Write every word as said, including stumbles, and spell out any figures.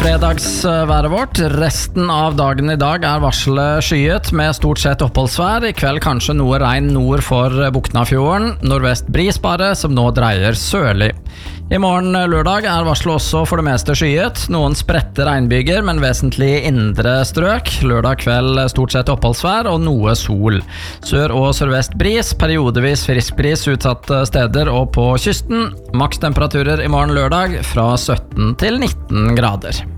fredagsværet vårt. Resten av dagen i dag er varselet skyet med stort sett oppholdsvær. I kveld kanskje noe regn nord for Buknafjorden. Nordvest bris bare, som nå dreier sørlig. I morgen lørdag er varselet også for det meste skyet. Noen spredte regnbyger, men vesentlig indre strøk. Lørdag kveld stort sett oppholdsvær og noe sol. Sør- og sørvest bris, periodevis frisk bris utsatte steder og på kysten. Makstemperaturer i morgen lørdag fra sytten til nitten grader.